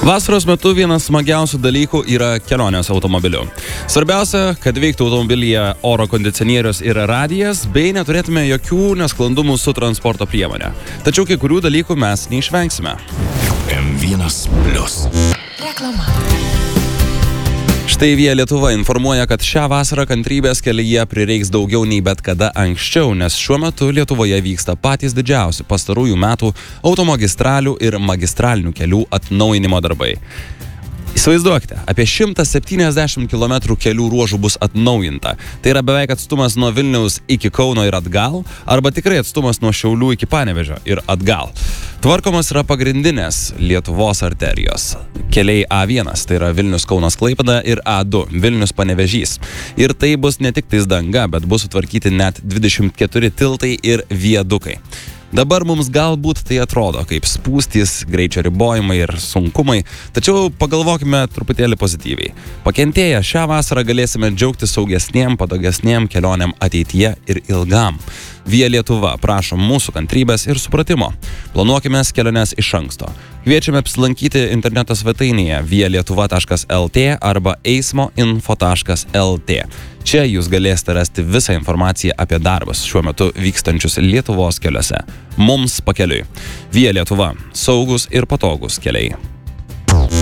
Vasaros metu vienas smagiausių dalykų yra kelionės automobiliu. Svarbiausia, kad veiktų automobilyje oro kondicionierius ir radijas, bei neturėtume jokių nesklandumų su transporto priemonė. Tačiau kai kurių dalykų mes neišvengsime. M1+. Reklama. Štai Via Lietuva informuoja, kad šią vasarą kantrybės kelyje prireiks daugiau nei bet kada anksčiau, nes šiuo metu Lietuvoje vyksta patys didžiausi pastarųjų metų automagistralių ir magistralinių kelių atnaujinimo darbai. Įsivaizduokite, apie 170 km kelių ruožų bus atnaujinta. Tai yra beveik atstumas nuo Vilniaus iki Kauno ir atgal, arba tikrai atstumas nuo Šiaulių iki Panevėžio ir atgal. Tvarkomas yra pagrindinės Lietuvos arterijos. Keliai A1, tai yra Vilnius Kaunas Klaipėda, ir A2, Vilnius Panevėžys. Ir tai bus ne tik tais danga, bet bus sutvarkyti net 24 tiltai ir viadukai. Dabar mums galbūt tai atrodo kaip spūstys, greičio ribojimai ir sunkumai, tačiau pagalvokime truputėlį pozityviai. Pakentėję šią vasarą galėsime džiaugtis saugesniem, patogesniem kelionėm ateityje ir ilgam. Via Lietuva prašo mūsų kantrybės ir supratimo. Planuokime keliones iš anksto. Kviečiame apsilankyti interneto svetainėje vialietuva.lt arba eismoinfo.lt. Čia jūs galėsite rasti visą informaciją apie darbus šiuo metu vykstančius Lietuvos keliuose. Mums pakeliui. Via Lietuva. Saugus ir patogus keliai.